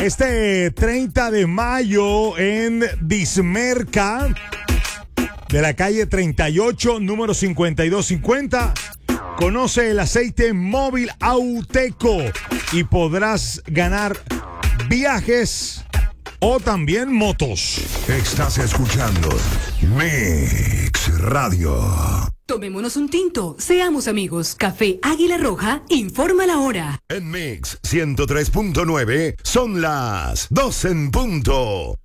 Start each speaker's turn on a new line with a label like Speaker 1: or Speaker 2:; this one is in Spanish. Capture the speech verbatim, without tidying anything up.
Speaker 1: Este treinta de mayo en Dismerca, de la calle treinta y ocho, número cincuenta y dos cincuenta, conoce el aceite móvil Auteco y podrás ganar viajes o también motos.
Speaker 2: Estás escuchando Mix Radio.
Speaker 3: Tomémonos un tinto, seamos amigos. Café Águila Roja informa la hora.
Speaker 2: En Mix ciento tres punto nueve son las doce en punto.